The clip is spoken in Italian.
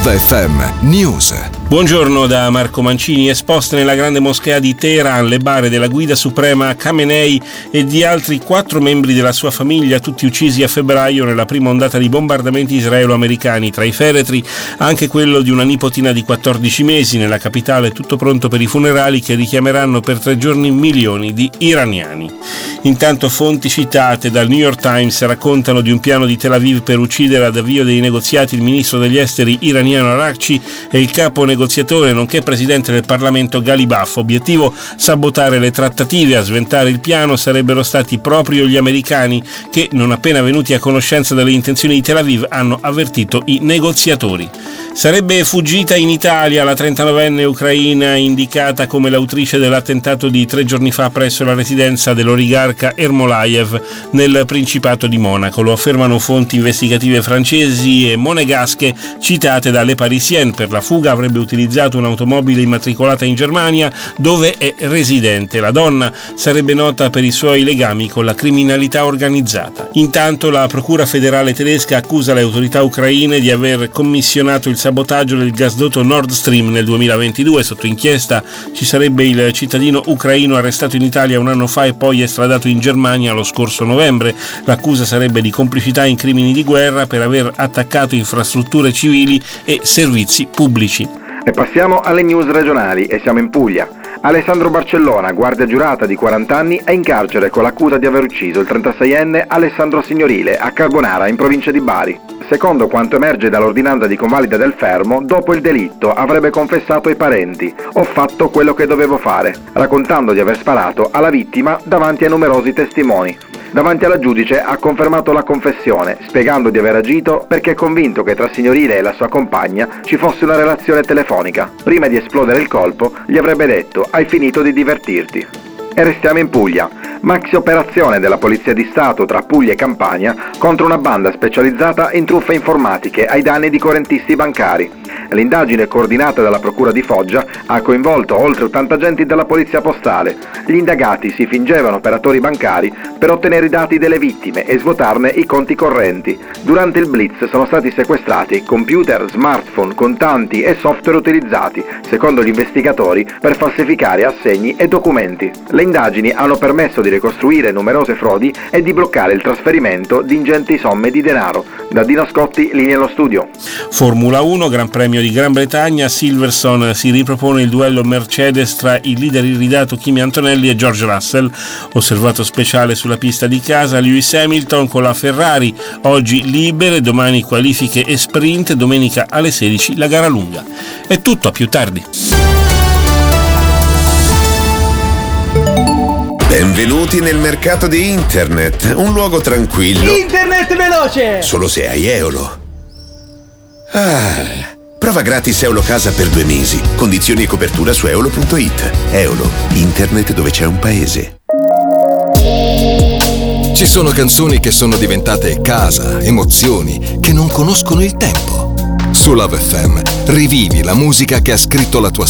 Love FM News. Buongiorno da Marco Mancini. Esposte nella grande moschea di Teheran le bare della guida suprema Khamenei e di altri 4 membri della sua famiglia, tutti uccisi a febbraio nella prima ondata di bombardamenti israelo-americani. Tra i feretri anche quello di una nipotina di 14 mesi. Nella capitale tutto pronto per i funerali che richiameranno per 3 giorni milioni di iraniani. Intanto fonti citate dal New York Times raccontano di un piano di Tel Aviv per uccidere ad avvio dei negoziati il ministro degli esteri iraniano Araghchi e il capo negoziatore nonché presidente del Parlamento Ghalibaf. Obiettivo: sabotare le trattative. A sventare il piano sarebbero stati proprio gli americani che, non appena venuti a conoscenza delle intenzioni di Tel Aviv, hanno avvertito i negoziatori. Sarebbe fuggita in Italia la 39enne ucraina indicata come l'autrice dell'attentato di 3 giorni fa presso la residenza dell'oligarca Ermolaev nel Principato di Monaco. Lo affermano fonti investigative francesi e monegasche citate da Le Parisien. Per la fuga avrebbe utilizzato un'automobile immatricolata in Germania dove è residente. La donna sarebbe nota per i suoi legami con la criminalità organizzata. Intanto la Procura federale tedesca accusa le autorità ucraine di aver commissionato il sabotaggio del gasdotto Nord Stream nel 2022. Sotto inchiesta ci sarebbe il cittadino ucraino arrestato in Italia un anno fa e poi estradato in Germania lo scorso novembre. L'accusa sarebbe di complicità in crimini di guerra per aver attaccato infrastrutture civili e servizi pubblici. E passiamo alle news regionali e siamo in Puglia. Alessandro Barcellona, guardia giurata di 40 anni, è in carcere con l'accusa di aver ucciso il 36enne Alessandro Signorile a Carbonara, in provincia di Bari. Secondo quanto emerge dall'ordinanza di convalida del fermo, dopo il delitto avrebbe confessato ai parenti: «Ho fatto quello che dovevo fare», raccontando di aver sparato alla vittima davanti a numerosi testimoni. Davanti alla giudice ha confermato la confessione, spiegando di aver agito perché è convinto che tra Signorile e la sua compagna ci fosse una relazione telefonica. Prima di esplodere il colpo gli avrebbe detto: «Hai finito di divertirti». E restiamo in Puglia. Maxi operazione della Polizia di Stato tra Puglia e Campania contro una banda specializzata in truffe informatiche ai danni di correntisti bancari. L'indagine, coordinata dalla Procura di Foggia, ha coinvolto oltre 80 agenti della Polizia Postale. Gli indagati si fingevano operatori bancari per ottenere i dati delle vittime e svuotarne i conti correnti. Durante il blitz sono stati sequestrati computer, smartphone, contanti e software utilizzati, secondo gli investigatori, per falsificare assegni e documenti. Le indagini hanno permesso di ricostruire numerose frodi e di bloccare il trasferimento di ingenti somme di denaro. Da Dino Scotti, linea allo studio. Formula 1, Gran Premio di Gran Bretagna. Silverstone si ripropone il duello Mercedes tra il leader irridato Kimi Antonelli e George Russell. Osservato speciale sulla pista di casa Lewis Hamilton con la Ferrari. Oggi libere, domani qualifiche e sprint, domenica alle 16 la gara lunga. È tutto, a più tardi. Benvenuti nel mercato di Internet, un luogo tranquillo. Internet veloce! Solo se hai Eolo. Prova gratis Eolo Casa per 2 mesi. Condizioni e copertura su eolo.it. Eolo, internet dove c'è un paese. Ci sono canzoni che sono diventate casa, emozioni che non conoscono il tempo. Su Love FM rivivi la musica che ha scritto la tua